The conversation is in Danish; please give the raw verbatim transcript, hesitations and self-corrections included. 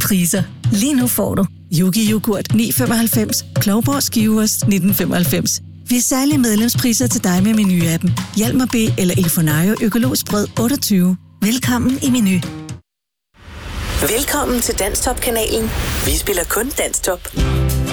priser. Lige nu får du Yogi Yoghurt ni komma femoghalvfems, Klovborg Skiveost nitten komma femoghalvfems. Vi er særlige medlemspriser til dig med Meny-appen. Hjalmar B eller Ilfonayo Økologisk Brød otteogtyve. Velkommen i Meny. Velkommen til Danstop-kanalen. Vi spiller kun Danstop.